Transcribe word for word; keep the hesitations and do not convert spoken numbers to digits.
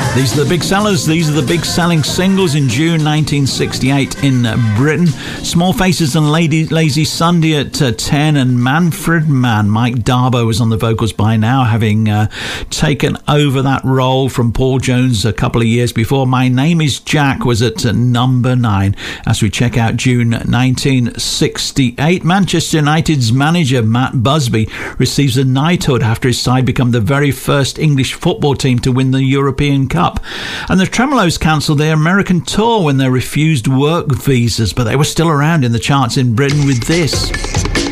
These are the big sellers. These are the big selling singles in June nineteen sixty-eight in Britain. Small Faces and Lady, Lazy Sunday at uh, ten, and Manfred Mann. Mike Darbo was on the vocals by now, having uh, taken over that role from Paul Jones a couple of years before. My Name is Jack was at uh, number nine. As we check out June nineteen sixty-eight, Manchester United's manager Matt Busby receives a knighthood after his side become the very first English football team to win the European Cup. And the Tremolos cancelled their American tour when they refused work visas, but they were still around in the charts in Britain with this.